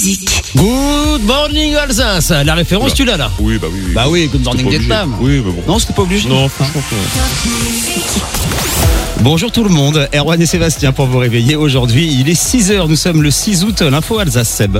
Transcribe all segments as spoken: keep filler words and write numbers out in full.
Good morning Alsace. La référence, Oula. tu l'as là? Oui, bah oui. oui. Bah oui, good morning C'était pas Vietnam. obligé. Oui, mais bon. Non, c'était pas obligé. Non, franchement. Bonjour tout le monde, Erwan et Sébastien pour vous réveiller aujourd'hui. Il est six heures, nous sommes le six août, l'info Alsace, Seb.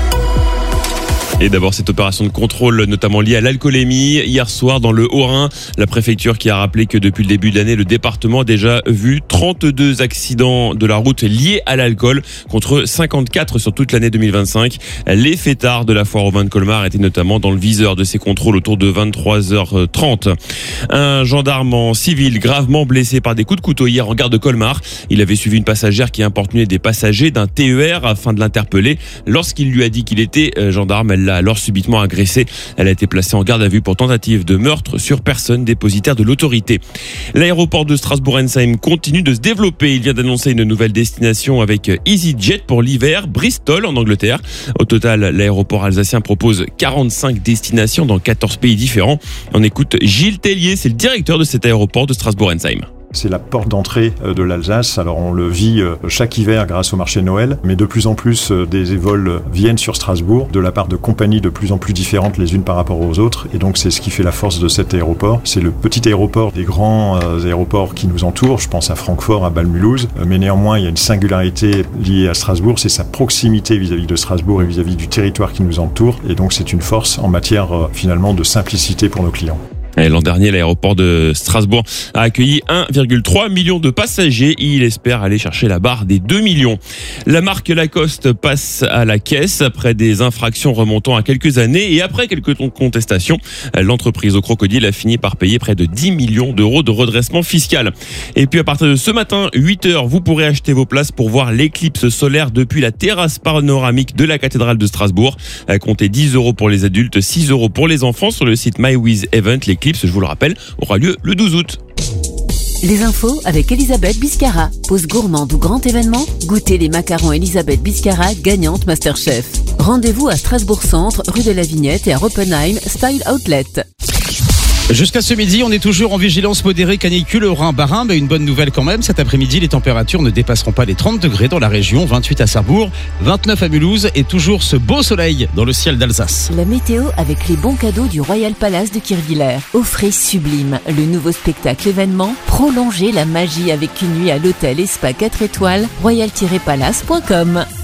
Et d'abord cette opération de contrôle notamment liée à l'alcoolémie. Hier soir dans le Haut-Rhin, la préfecture qui a rappelé que depuis le début de l'année, le département a déjà vu trente-deux accidents de la route liés à l'alcool contre cinquante-quatre sur toute l'année deux mille vingt-cinq. Les fêtards de la foire au vin de Colmar étaient notamment dans le viseur de ces contrôles autour de vingt-trois heures trente. Un gendarme en civil gravement blessé par des coups de couteau hier en gare de Colmar. Il avait suivi une passagère qui importunait des passagers d'un T E R afin de l'interpeller. Lorsqu'il lui a dit qu'il était gendarme, elle l'a alors subitement agressée. Elle a été placée en garde à vue pour tentative de meurtre sur personne dépositaire de l'autorité. L'aéroport de Strasbourg-Ensheim continue de se développer. Il vient d'annoncer une nouvelle destination avec EasyJet pour l'hiver, Bristol en Angleterre. Au total, l'aéroport alsacien propose quarante-cinq destinations dans quatorze pays différents. On écoute Gilles Tellier, c'est le directeur de cet aéroport de Strasbourg-Ensheim. C'est la porte d'entrée de l'Alsace. Alors on le vit chaque hiver grâce au marché de Noël, mais de plus en plus des vols viennent sur Strasbourg de la part de compagnies de plus en plus différentes les unes par rapport aux autres. Et donc c'est ce qui fait la force de cet aéroport. C'est le petit aéroport des grands aéroports qui nous entourent. Je pense à Francfort, à Bâle-Mulhouse. Mais néanmoins, il y a une singularité liée à Strasbourg. C'est sa proximité vis-à-vis de Strasbourg et vis-à-vis du territoire qui nous entoure. Et donc c'est une force en matière finalement de simplicité pour nos clients. Et l'an dernier, l'aéroport de Strasbourg a accueilli un virgule trois million de passagers et il espère aller chercher la barre des deux millions. La marque Lacoste passe à la caisse après des infractions remontant à quelques années et après quelques contestations. L'entreprise au crocodile a fini par payer près de dix millions d'euros de redressement fiscal. Et puis à partir de ce matin, huit heures, vous pourrez acheter vos places pour voir l'éclipse solaire depuis la terrasse panoramique de la cathédrale de Strasbourg. Comptez dix euros pour les adultes, six euros pour les enfants sur le site MyWizEvent. L'éclipse, je vous le rappelle, aura lieu le douze août. Les infos avec Elisabeth Biscara. Pause gourmande ou grand événement, goûtez les macarons Elisabeth Biscara, gagnante Masterchef. Rendez-vous à Strasbourg Centre, rue de la Vignette et à Oppenheim, Style Outlet. Jusqu'à ce midi, on est toujours en vigilance modérée canicule au Rhin-Bas-Rhin, mais une bonne nouvelle quand même. Cet après-midi, les températures ne dépasseront pas les trente degrés dans la région, vingt-huit à Sarrebourg, vingt-neuf à Mulhouse et toujours ce beau soleil dans le ciel d'Alsace. La météo avec les bons cadeaux du Royal Palace de Kirchwiller. Offrez Sublime, le nouveau spectacle événement. Prolongez la magie avec une nuit à l'hôtel et spa quatre étoiles, royal tiret palace point com.